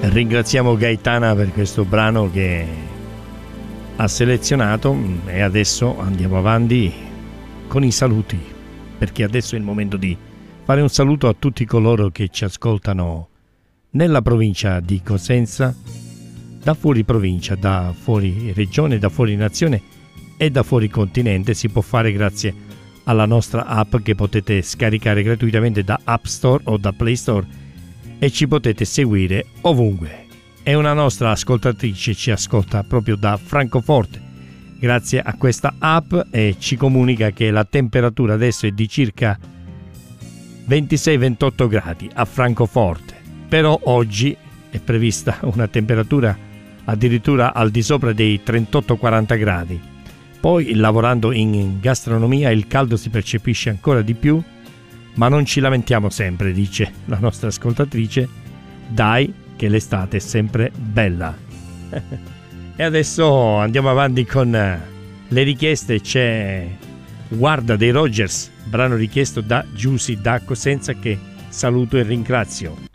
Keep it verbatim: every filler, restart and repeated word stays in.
Ringraziamo Gaetana per questo brano che ha selezionato e adesso andiamo avanti con i saluti, perché adesso è il momento di fare un saluto a tutti coloro che ci ascoltano nella provincia di Cosenza, da fuori provincia, da fuori regione, da fuori nazione e da fuori continente. Si può fare grazie alla nostra app che potete scaricare gratuitamente da App Store o da Play Store e ci potete seguire ovunque. È una nostra ascoltatrice, ci ascolta proprio da Francoforte grazie a questa app e ci comunica che la temperatura adesso è di circa ventisei ventotto gradi a Francoforte, però oggi è prevista una temperatura addirittura al di sopra dei trentotto quaranta gradi. Poi, lavorando in gastronomia, il caldo si percepisce ancora di più, ma non ci lamentiamo sempre, dice la nostra ascoltatrice. Dai, che l'estate è sempre bella. E adesso andiamo avanti con le richieste. C'è Guarda dei Rogers, brano richiesto da Giusy da Cosenza, che saluto e ringrazio.